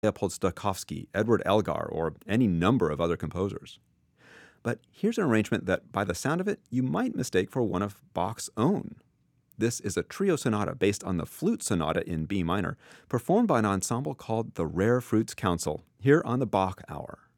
Leopold Stokowski, Edward Elgar, or any number of other composers. But here's an arrangement that, by the sound of it, you might mistake for one of Bach's own. This is a trio sonata based on the Flute Sonata in B minor, performed by an ensemble called the Rare Fruits Council, here on the Bach Hour.